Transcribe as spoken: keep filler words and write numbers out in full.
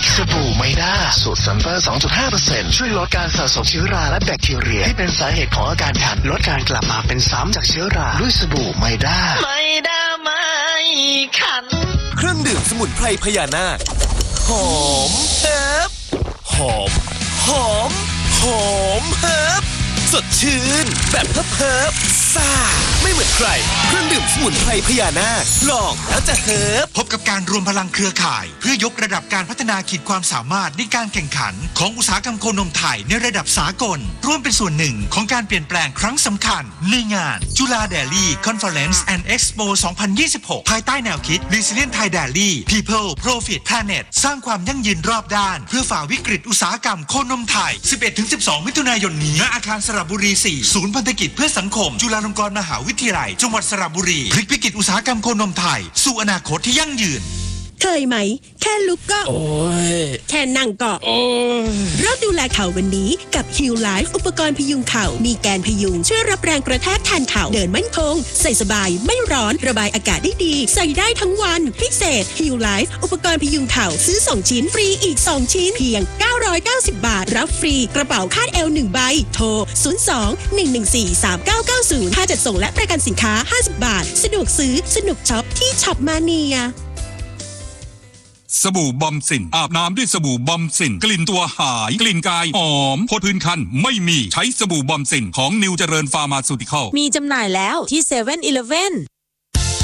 สบู่ไมด้าสูตรซัลเฟอร์ สองจุดห้าเปอร์เซ็นต์ ช่วยลดการสะสมเชื้อราและแบคทีเรียที่เป็นสาเหตุของอาการคันลดการกลับมาเป็นซ้ำจากเชื้อราด้วยสบู่ไมด้าไมด้าไม่คันเครื่องดื่มสมุนไพรพญานาคหอมเฮิบหอมหอมหอมเฮิบสดชื่นแบบเฮิบเฮิบซ่าไม่เหมือนใครเครื่องดื่มสมุนไพรพญานาคลองแล้วจะเฮิบพบกับการรวมพลังเครือข่ายเพื่อยกระดับการพัฒนาขีดความสามารถในการแข่งขันของอุตสาหกรรมโคนมไทยในระดับสากลร่วมเป็นส่วนหนึ่งของการเปลี่ยนแปลงครั้งสำคัญในงานจุฬาเดลี่คอนเฟอเรนซ์ แอนด์ เอ็กซ์โป สองพันยี่สิบหกภายใต้แนวคิด Resilient Thai Dairy People Profit Planet สร้างความยั่งยืนรอบด้านเพื่อฝ่าวิกฤตอุตสาหกรรมโคนมไทย สิบเอ็ดถึงสิบสอง มิถุนายนนี้ณอาคารสระบุรีสี่ศูนย์พันธกิจเพื่อสังคมจุฬาลงกรณ์มหาวิทยาลัยจังหวัดสระบุรีพลิกวิกฤตอุตสาหกรรมโคนมไทยสู่อนาคตที่ยั่งยืนเคยไหมแค่ลุกก็โอ้ยแค่นั่งก็โอ้ยเริ่มดูแลเข่าวันนี้กับ Heal Life อุปกรณ์พยุงเข่ามีแกนพยุงช่วยรับแรงกระแทกแทนเข่าเดินมั่นคงใส่สบายไม่ร้อนระบายอากาศได้ดีใส่ได้ทั้งวันพิเศษ Heal Life อุปกรณ์พยุงเข่าซื้อสองชิ้นฟรีอีกสองชิ้นเพียงเก้าร้อยเก้าสิบบาทรับฟรีกระเป๋าคาดเอวหนึ่งใบโทรศูนย์ สอง หนึ่ง หนึ่ง สี่ สาม เก้า เก้า ศูนย์ค่าจัดส่งและประกันสินค้าห้าสิบบาทสะดวกซื้อสนุกช็อปที่ช็อปมาเนียสบู่บอมสินอาบน้ำด้วยสบู่บอมสินกลิ่นตัวหายกลิ่นกายหอมพดพื้นคันไม่มีใช้สบู่บอมสินของนิวเจริญฟาร์มาซูติคอลมีจำหน่ายแล้วที่เซเว่นอีเลฟเว่น